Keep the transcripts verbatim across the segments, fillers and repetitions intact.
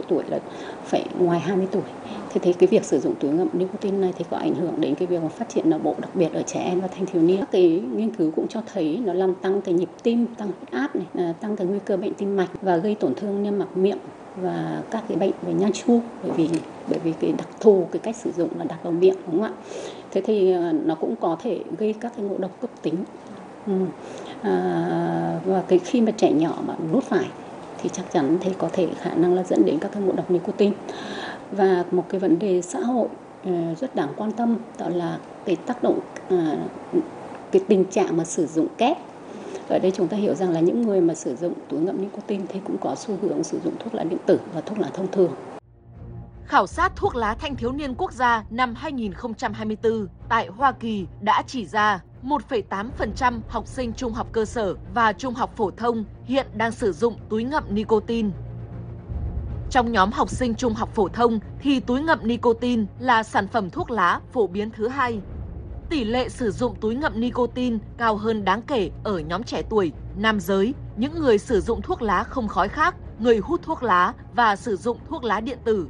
tuổi là phải ngoài hai mươi tuổi. Thế thì cái việc sử dụng túi ngậm nicotine này thì có ảnh hưởng đến cái việc mà phát triển não bộ, đặc biệt ở trẻ em và thanh thiếu niên. Các cái nghiên cứu cũng cho thấy nó làm tăng cái nhịp tim, tăng huyết áp này, tăng cái nguy cơ bệnh tim mạch và gây tổn thương niêm mạc miệng và các cái bệnh về nang chu, bởi vì bởi vì cái đặc thù cái cách sử dụng là đặt vào miệng, đúng không ạ? Thế thì nó cũng có thể gây các cái ngộ độc cấp tính. Ừ. À, và cái khi mà trẻ nhỏ mà nuốt phải thì chắc chắn thì có thể khả năng là dẫn đến các cái ngộ độc nicotine. Và một cái vấn đề xã hội rất đáng quan tâm đó là cái tác động, cái tình trạng mà sử dụng kép. Ở đây chúng ta hiểu rằng là những người mà sử dụng túi ngậm nicotine thì cũng có xu hướng sử dụng thuốc lá điện tử và thuốc lá thông thường. Khảo sát thuốc lá thanh thiếu niên quốc gia năm hai nghìn không trăm hai mươi tư tại Hoa Kỳ đã chỉ ra một phẩy tám phần trăm học sinh trung học cơ sở và trung học phổ thông hiện đang sử dụng túi ngậm nicotine. Trong nhóm học sinh trung học phổ thông thì túi ngậm nicotine là sản phẩm thuốc lá phổ biến thứ hai. Tỷ lệ sử dụng túi ngậm nicotine cao hơn đáng kể ở nhóm trẻ tuổi, nam giới, những người sử dụng thuốc lá không khói khác, người hút thuốc lá và sử dụng thuốc lá điện tử.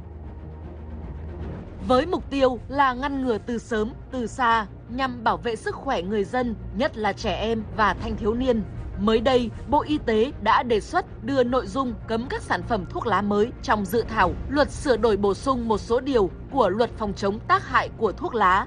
Với mục tiêu là ngăn ngừa từ sớm, từ xa, nhằm bảo vệ sức khỏe người dân, nhất là trẻ em và thanh thiếu niên. Mới đây, Bộ Y tế đã đề xuất đưa nội dung cấm các sản phẩm thuốc lá mới trong dự thảo luật sửa đổi bổ sung một số điều của luật phòng chống tác hại của thuốc lá.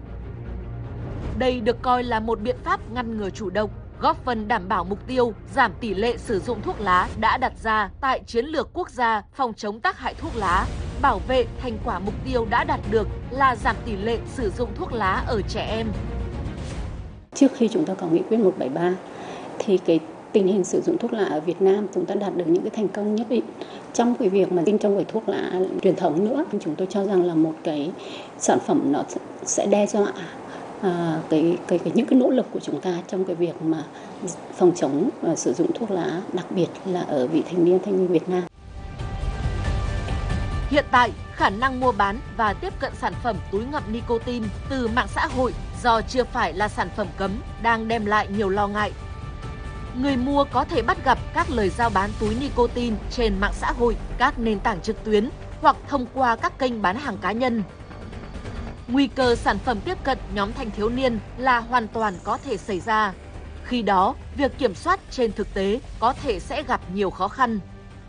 Đây được coi là một biện pháp ngăn ngừa chủ động, góp phần đảm bảo mục tiêu giảm tỷ lệ sử dụng thuốc lá đã đặt ra tại Chiến lược Quốc gia phòng chống tác hại thuốc lá, bảo vệ thành quả mục tiêu đã đạt được là giảm tỷ lệ sử dụng thuốc lá ở trẻ em. Trước khi chúng ta có nghị quyết một bảy ba thì cái tình hình sử dụng thuốc lá ở Việt Nam chúng ta đạt được những cái thành công nhất định trong cái việc mà kinh trong về thuốc lá truyền thống nữa. Chúng tôi cho rằng là một cái sản phẩm nó sẽ đe dọa à, cái, cái, cái những cái nỗ lực của chúng ta trong cái việc mà phòng chống và sử dụng thuốc lá, đặc biệt là ở vị thành niên thanh niên Việt Nam. Hiện tại, khả năng mua bán và tiếp cận sản phẩm túi ngậm nicotine từ mạng xã hội do chưa phải là sản phẩm cấm đang đem lại nhiều lo ngại. Người mua có thể bắt gặp các lời rao bán túi nicotine trên mạng xã hội, các nền tảng trực tuyến hoặc thông qua các kênh bán hàng cá nhân. Nguy cơ sản phẩm tiếp cận nhóm thanh thiếu niên là hoàn toàn có thể xảy ra. Khi đó, việc kiểm soát trên thực tế có thể sẽ gặp nhiều khó khăn.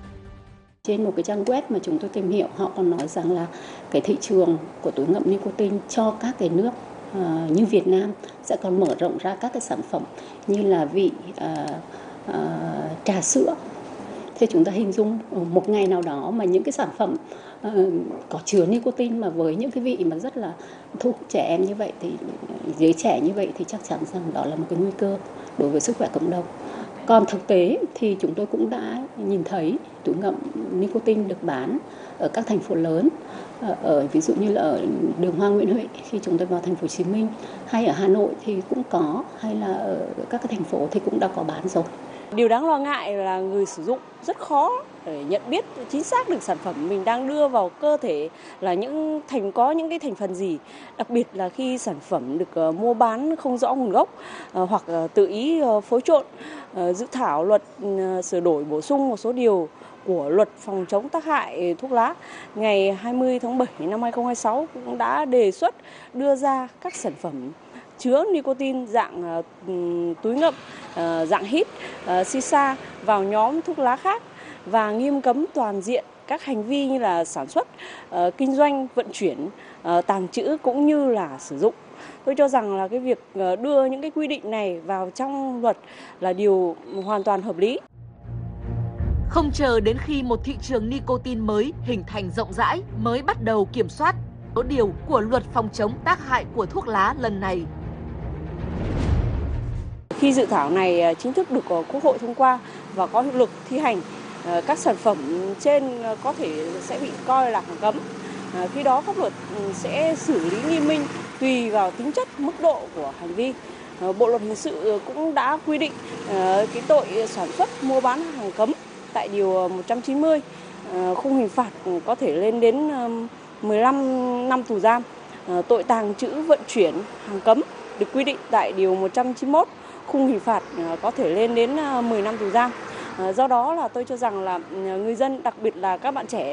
Trên một cái trang web mà chúng tôi tìm hiểu, họ còn nói rằng là cái thị trường của túi ngậm nicotine cho các cái nước uh, như Việt Nam sẽ còn mở rộng ra các cái sản phẩm như là vị uh, uh, trà sữa. Thế chúng ta hình dung một ngày nào đó mà những cái sản phẩm uh, có chứa nicotine mà với những cái vị mà rất là thu hút trẻ em như vậy, thì giới trẻ như vậy thì chắc chắn rằng đó là một cái nguy cơ đối với sức khỏe cộng đồng. Còn thực tế thì chúng tôi cũng đã nhìn thấy túi ngậm nicotine được bán ở các thành phố lớn, ở ví dụ như là ở đường Hoa Nguyễn Huệ khi chúng tôi vào thành phố Hồ Chí Minh, hay ở Hà Nội thì cũng có, hay là ở các cái thành phố thì cũng đã có bán rồi. Điều đáng lo ngại là người sử dụng rất khó để nhận biết chính xác được sản phẩm mình đang đưa vào cơ thể là những thành có những cái thành phần gì, đặc biệt là khi sản phẩm được mua bán không rõ nguồn gốc hoặc tự ý phối trộn. Dự thảo luật sửa đổi bổ sung một số điều của luật phòng chống tác hại thuốc lá ngày hai mươi tháng bảy năm hai nghìn không trăm hai mươi sáu cũng đã đề xuất đưa ra các sản phẩm chứa nicotine dạng uh, túi ngậm, uh, dạng hít, uh, shisha vào nhóm thuốc lá khác và nghiêm cấm toàn diện các hành vi như là sản xuất, uh, kinh doanh, vận chuyển, uh, tàng trữ cũng như là sử dụng. Tôi cho rằng là cái việc uh, đưa những cái quy định này vào trong luật là điều hoàn toàn hợp lý. Không chờ đến khi một thị trường nicotine mới hình thành rộng rãi mới bắt đầu kiểm soát số điều của luật phòng chống tác hại của thuốc lá lần này. Khi dự thảo này chính thức được Quốc hội thông qua và có hiệu lực thi hành, các sản phẩm trên có thể sẽ bị coi là hàng cấm. Khi đó pháp luật sẽ xử lý nghiêm minh tùy vào tính chất, mức độ của hành vi. Bộ luật hình sự cũng đã quy định cái tội sản xuất, mua bán hàng cấm tại điều một trăm chín mươi, khung hình phạt có thể lên đến mười lăm năm tù giam. Tội tàng trữ, vận chuyển hàng cấm được quy định tại điều một trăm chín mươi mốt, khung hình phạt có thể lên đến mười năm tù giam. Do đó là tôi cho rằng là người dân, đặc biệt là các bạn trẻ